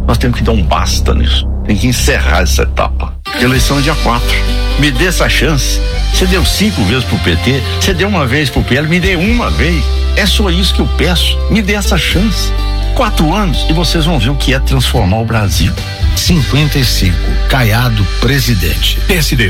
Nós temos que dar um basta nisso. Tem que encerrar essa etapa. Eleição é dia 4. Me dê essa chance. Você deu 5 vezes pro PT, você deu uma vez pro PL, me dê uma vez. É só isso que eu peço. Me dê essa chance. 4 anos e vocês vão ver o que é transformar o Brasil. 55, Caiado presidente. PSD